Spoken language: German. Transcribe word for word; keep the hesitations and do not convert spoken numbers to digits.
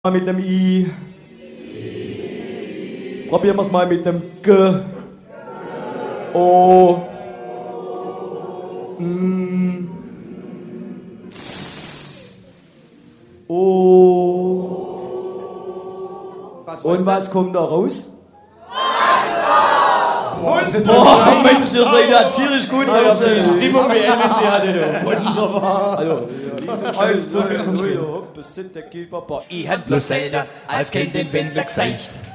Mit dem I. Probieren wir es mal mit dem G. O. N. Z. O. Und was kommt da raus? Boah, Mensch, ihr seid ja tierisch gut. Die Stimmung wie Elvis sie hatte, du. Wunderbar. Also, alles Publikum hier. Der geht Papa. Ich hätt bloß selten als Kind den Wendler gezeigt.